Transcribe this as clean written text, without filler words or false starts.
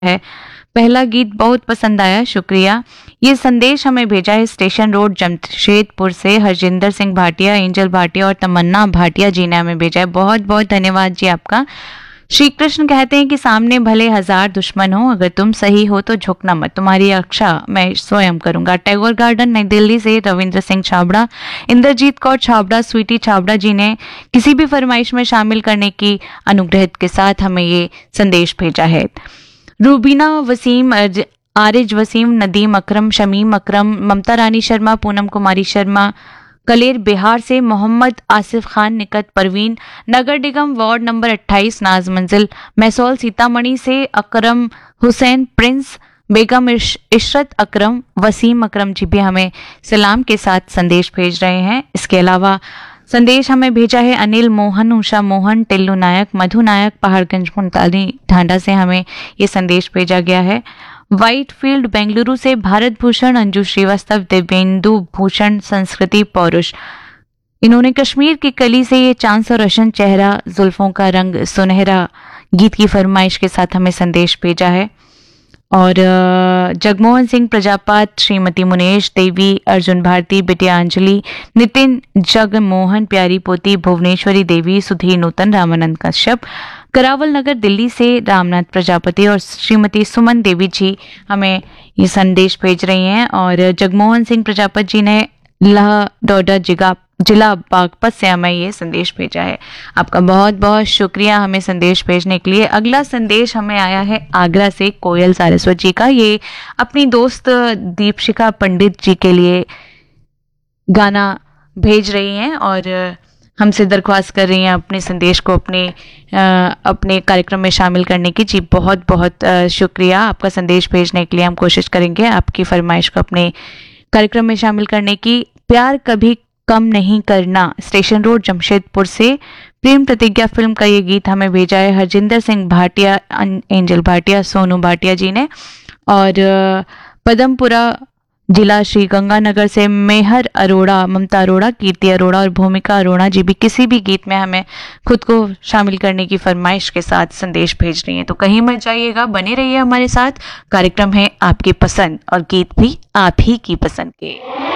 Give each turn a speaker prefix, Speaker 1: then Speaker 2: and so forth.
Speaker 1: है। पहला गीत बहुत पसंद आया, शुक्रिया। ये संदेश हमें भेजा है स्टेशन रोड जमशेदपुर से हरजिंदर सिंह भाटिया, एंजल भाटिया और तमन्ना भाटिया जी ने हमें भेजा है। बहुत बहुत धन्यवाद जी आपका। श्री कृष्ण कहते हैं कि सामने भले 1000 दुश्मन हो, अगर तुम सही हो तो झुकना मत, तुम्हारी रक्षा मैं स्वयं करूंगा। टैगोर गार्डन नई दिल्ली से रविंद्र सिंह छाबड़ा, इंद्रजीत कौर छाबड़ा, स्वीटी छाबड़ा जी ने किसी भी फरमाइश में शामिल करने की अनुग्रह के साथ हमें ये संदेश भेजा है। रूबीना वसीम, आरिज वसीम, नदीम अकरम, शमीम अकरम, ममता रानी शर्मा, पूनम कुमारी शर्मा, कलेर बिहार से मोहम्मद आसिफ खान, निकट परवीन, नगर निगम वार्ड नंबर 28 नाज मंजिल, मैसौल सीतामढ़ी से अकरम हुसैन, प्रिंस, बेगम इशरत अकरम, वसीम अकरम जी भी हमें सलाम के साथ संदेश भेज रहे हैं। इसके अलावा संदेश हमें भेजा है अनिल मोहन, उषा मोहन, टिल्लू नायक, मधु नायक, पहाड़गंज मुल्तानी ढांडा से हमें ये संदेश भेजा गया है। व्हाइट फील्ड बेंगलुरु से भारत भूषण, अंजू श्रीवास्तव, दिव्येंदु भूषण, संस्कृति पौरुष, इन्होंने कश्मीर की कली से ये चांद सा रोशन चेहरा, जुल्फों का रंग सुनहरा गीत की फरमाइश के साथ हमें संदेश भेजा है। और जगमोहन सिंह प्रजापत, श्रीमती मुनेश देवी, अर्जुन भारती, बिटिया अंजलि, नितिन जगमोहन, प्यारी पोती भुवनेश्वरी देवी, सुधीर नूतन, रामानंद कश्यप, करावल नगर दिल्ली से रामनाथ प्रजापति और श्रीमती सुमन देवी जी हमें ये संदेश भेज रही हैं। और जगमोहन सिंह प्रजापत जी ने लाह डोडा जिला बागपत से हमें ये संदेश भेजा है। आपका बहुत बहुत शुक्रिया हमें संदेश भेजने के लिए। अगला संदेश हमें आया है आगरा से कोयल सारस्वत जी का। ये अपनी दोस्त दीपशिखा पंडित जी के लिए गाना भेज रही हैं और हमसे दरख्वास्त कर रही हैं अपने संदेश को अपने कार्यक्रम में शामिल करने की। जी बहुत बहुत शुक्रिया आपका संदेश भेजने के लिए। हम कोशिश करेंगे आपकी फरमाइश को अपने कार्यक्रम में शामिल करने की। प्यार कभी कम नहीं करना, स्टेशन रोड जमशेदपुर से प्रेम प्रतिज्ञा फिल्म का ये गीत हमें भेजा है हरजिंदर सिंह भाटिया, एंजल भाटिया, सोनू भाटिया जी ने। और पदमपुरा जिला श्री गंगानगर से मेहर अरोड़ा, ममता अरोड़ा, कीर्ति अरोड़ा और भूमिका अरोड़ा जी भी किसी भी गीत में हमें खुद को शामिल करने की फरमाइश के साथ संदेश भेज रही हैं। तो कहीं मत जाइएगा, बने रहिए हमारे साथ। कार्यक्रम है आपकी पसंद और गीत भी आप ही की पसंद के।